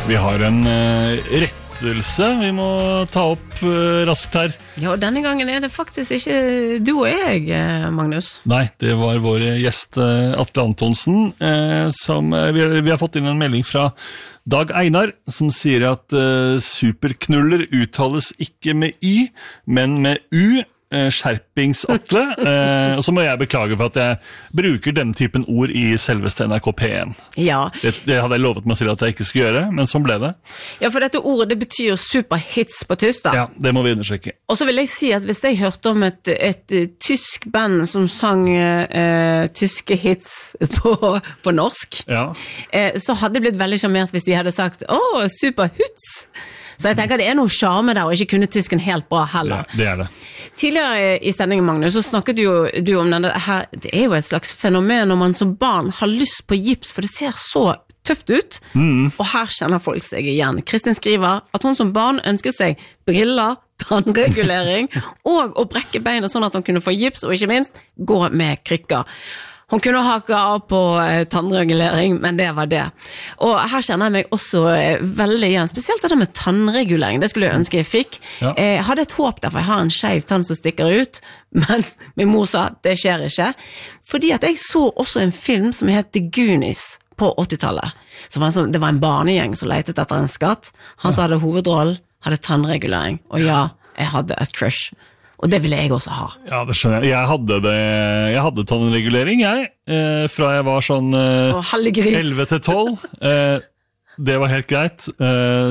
Vi har en rettelse vi må ta opp raskt her. Ja, denne gangen det faktisk ikke du og jeg, Magnus. Nei, det var vår gjest Atle Antonsen, som vi har fått inn en melding fra Dag Einar, som sier at superknuller uttales ikke med Y, men med U, skjerpings Atle, og så må jeg beklage for at jeg bruker denne typen ord i selveste NRK P1. Ja. Det hadde jeg lovet meg selv at jeg ikke skulle gjøre, men sånn ble det. Ja, for dette ordet, det betyr superhits på tysk da. Ja, det må vi undersøke. Og så vil jeg si at hvis jeg hørte om et tysk band som sang tyske hits på norsk, Ja. Så hadde det blitt veldig charmert hvis de hadde sagt superhits. Så jeg tenker at det noe charme der, og ikke kunne tysken helt bra heller. Ja, det det. Tidligere i sendingen, Magnus, så snakket du om denne her. Det jo et slags fenomen når man som barn har lyst på gips, for det ser så tøft ut. Og her kjenner folk seg igjen. Kristin skriver at hun som barn ønsket seg briller, tannregulering og å brekke beina sånn at hun kunne få gips, og ikke minst gå med krykker. Hun kunne hake av på tannregulering, men det var det. Og her kjenner jeg meg også veldig igjen, spesielt det med tannregulering. Det skulle jeg ønske jeg fikk. Ja. Jeg hadde et håp der, for jeg har en skjev tann som stikker ut, mens min mor sa, det skjer ikke. Fordi at jeg så også en film som het The Goonies på 80-tallet. Det var en barnegjeng som letet etter en skatt. Han som hadde hovedrollen, hadde tannregulering. Og ja, jeg hadde et crush. Og det ville jeg også ha. Ja, det skjønner jeg. Jeg hadde tannregulering, fra jeg var sånn 11 til 12. Det var helt greit.